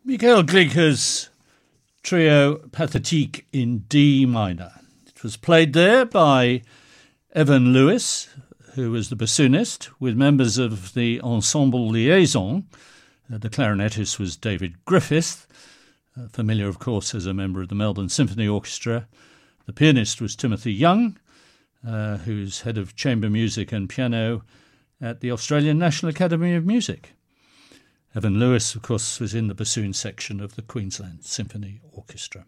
Michael Glicker's trio Pathétique in D minor. It was played there by Evan Lewis, who was the bassoonist, with members of the Ensemble Liaison. The clarinetist was David Griffith, familiar, of course, as a member of the Melbourne Symphony Orchestra. The pianist was Timothy Young, who's head of chamber music and piano at the Australian National Academy of Music. Evan Lewis, of course, was in the bassoon section of the Queensland Symphony Orchestra.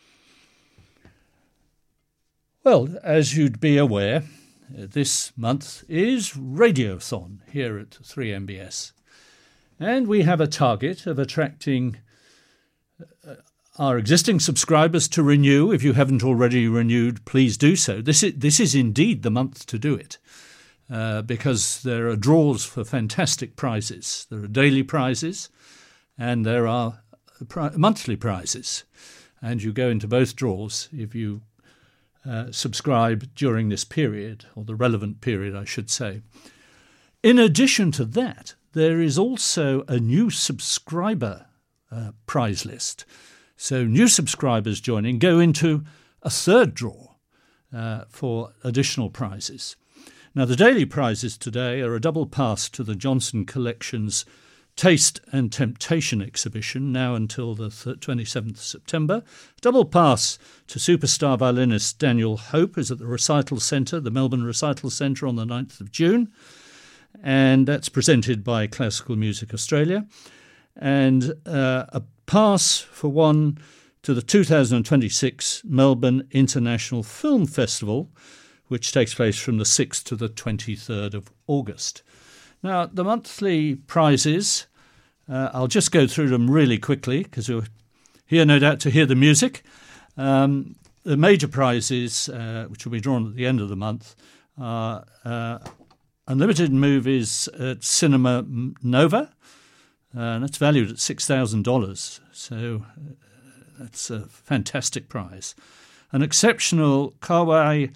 Well, as you'd be aware, this month is Radiothon here at 3MBS. And we have a target of attracting our existing subscribers to renew. If you haven't already renewed, please do so. This is indeed the month to do it. Because there are draws for fantastic prizes. There are daily prizes and there are monthly prizes. And you go into both draws if you subscribe during this period, or the relevant period, I should say. In addition to that, there is also a new subscriber prize list. So new subscribers joining go into a third draw for additional prizes. Now, the daily prizes today are a double pass to the Johnson Collection's Taste and Temptation exhibition, now until the 27th September. Double pass to superstar violinist Daniel Hope is at the Recital Centre, the Melbourne Recital Centre, on the 9th of June. And that's presented by Classical Music Australia. And a pass for one to the 2026 Melbourne International Film Festival, which takes place from the 6th to the 23rd of August. Now, the monthly prizes, I'll just go through them really quickly because you're here, no doubt, to hear the music. The major prizes, which will be drawn at the end of the month, are unlimited movies at Cinema Nova, and that's valued at $6,000. So that's a fantastic prize. An exceptional Kawai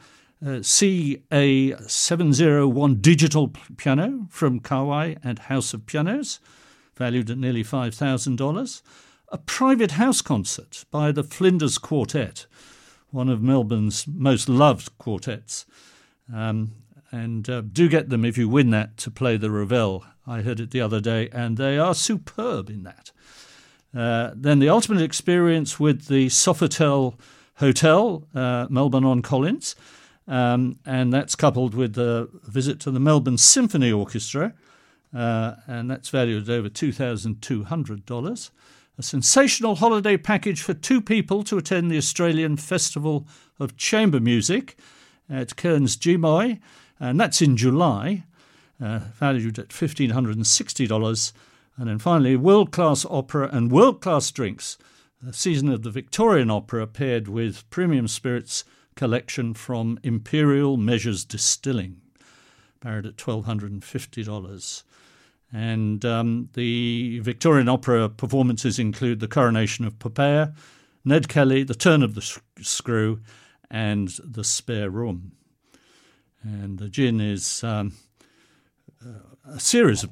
CA701 digital piano from Kawai and House of Pianos, valued at nearly $5,000. A private house concert by the Flinders Quartet, one of Melbourne's most loved quartets. Do get them if you win that to play the Ravel. I heard it the other day, and they are superb in that. Then the ultimate experience with the Sofitel Hotel, Melbourne on Collins. And that's coupled with a visit to the Melbourne Symphony Orchestra, and that's valued at over $2,200. A sensational holiday package for two people to attend the Australian Festival of Chamber Music at Cairns Gemoy, and that's in July, valued at $1,560. And then finally, world-class opera and world-class drinks, a season of the Victorian Opera paired with premium spirits collection from Imperial Measures Distilling, valued at $1,250. And the Victorian Opera performances include The Coronation of Popea, Ned Kelly, The Turn of the Screw, and The Spare Room. And the gin is a series of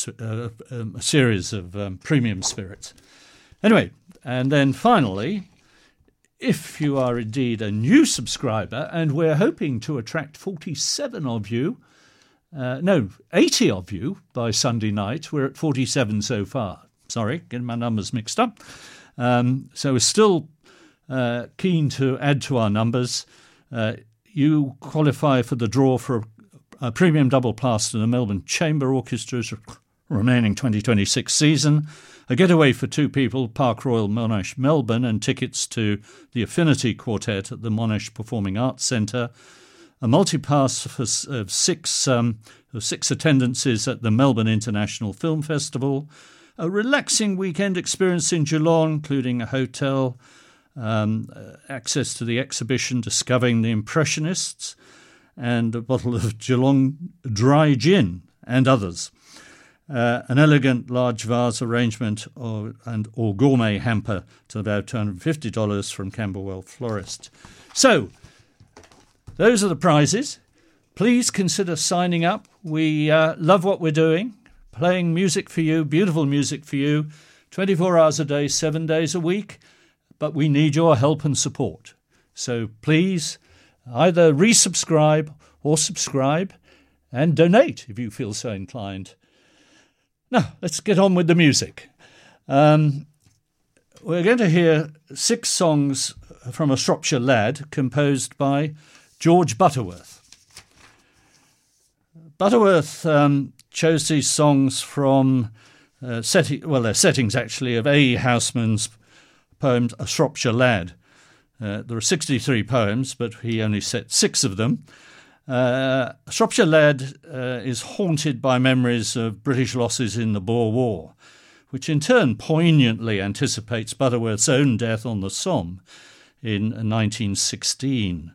premium spirits. Anyway, and then finally, if you are indeed a new subscriber, and we're hoping to attract 47 of you, 80 of you by Sunday night. We're at 47 so far. Sorry, getting my numbers mixed up. So we're still keen to add to our numbers. You qualify for the draw for a premium double pass to the Melbourne Chamber Orchestra's remaining 2026 season, a getaway for two people, Park Royal Monash Melbourne, and tickets to the Affinity Quartet at the Monash Performing Arts Centre, a multi-pass of six attendances at the Melbourne International Film Festival, a relaxing weekend experience in Geelong, including a hotel, access to the exhibition Discovering the Impressionists, and a bottle of Geelong dry gin and others. An elegant large vase arrangement or gourmet hamper to about $250 from Camberwell Florist. So, those are the prizes. Please consider signing up. We love what we're doing, playing music for you, beautiful music for you, 24 hours a day, 7 days a week, but we need your help and support. So please either resubscribe or subscribe and donate if you feel so inclined. Now, let's get on with the music. We're going to hear 6 songs from A Shropshire Lad composed by George Butterworth. Butterworth chose these songs from they're settings actually of A. Houseman's poem A Shropshire Lad. There are 63 poems, but he only set 6 of them. A Shropshire Lad is haunted by memories of British losses in the Boer War, which in turn poignantly anticipates Butterworth's own death on the Somme in 1916.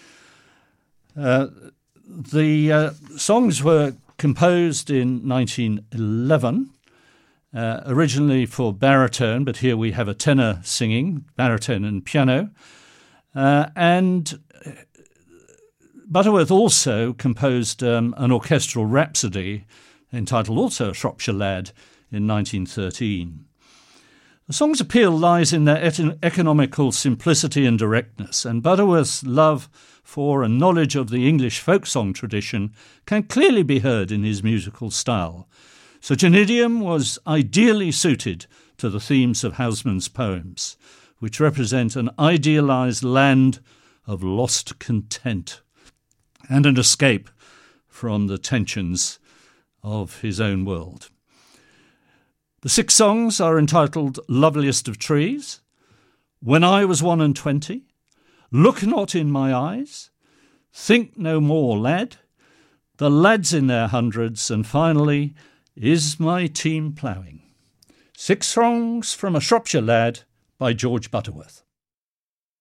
The songs were composed in 1911, originally for baritone, but here we have a tenor singing, baritone and piano. And Butterworth also composed an orchestral rhapsody entitled also A Shropshire Lad in 1913. The song's appeal lies in their economical simplicity and directness, and Butterworth's love for and knowledge of the English folk song tradition can clearly be heard in his musical style. Such an idiom was ideally suited to the themes of Houseman's poems, which represent an idealised land of lost content and an escape from the tensions of his own world. The 6 songs are entitled Loveliest of Trees, When I Was 21, Look Not in My Eyes, Think No More, Lad, The Lads in Their Hundreds, and finally, Is My Team Ploughing? 6 songs from A Shropshire Lad by George Butterworth.